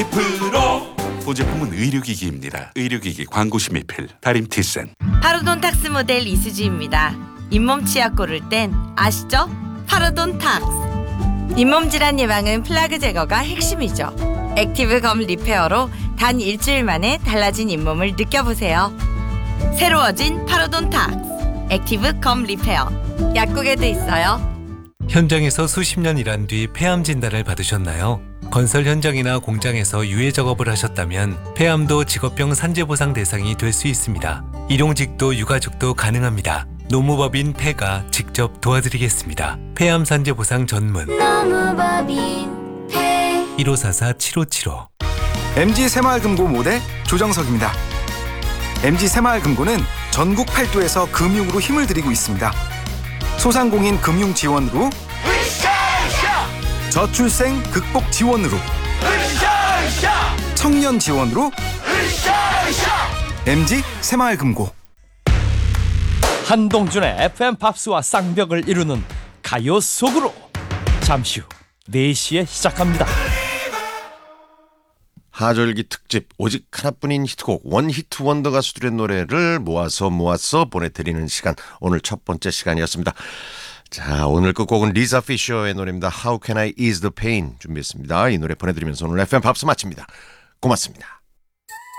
보제품은 의료기기입니다. 의료기기 광고시 메필 다림티센. 파로돈탁스 모델 이수지입니다. 잇몸 치약 고를 땐 아시죠? 파로돈탁스. 잇몸 질환 예방은 플라그 제거가 핵심이죠. 액티브 검 리페어로 단 일주일 만에 달라진 잇몸을 느껴보세요. 새로워진 파로돈탁스 액티브 검 리페어. 약국에도 있어요. 현장에서 수십 년 일한 뒤 폐암 진단을 받으셨나요? 건설 현장이나 공장에서 유해 작업을 하셨다면 폐암도 직업병 산재보상 대상이 될 수 있습니다. 일용직도 유가족도 가능합니다. 노무법인 폐가 직접 도와드리겠습니다. 폐암 산재보상 전문 노무법인 폐 1544-7575. MG 새마을금고 모대 조정석입니다. MG 새마을금고는 전국 8도에서 금융으로 힘을 드리고 있습니다. 소상공인 금융 지원으로, 저출생 극복 지원으로, 청년 지원으로, MG 새마을금고. 한동준의 FM 팝스와 쌍벽을 이루는 가요 속으로 잠시 후 4시에 시작합니다. 하절기 특집 오직 하나뿐인 히트곡 원히트 원더 가수들의 노래를 모아서 보내드리는 시간, 오늘 첫 번째 시간이었습니다. 자, 오늘 끝곡은 리사 피셔의 노래입니다. How Can I Ease the Pain 준비했습니다. 이 노래 보내드리면서 오늘 FM 팝스 마칩니다. 고맙습니다.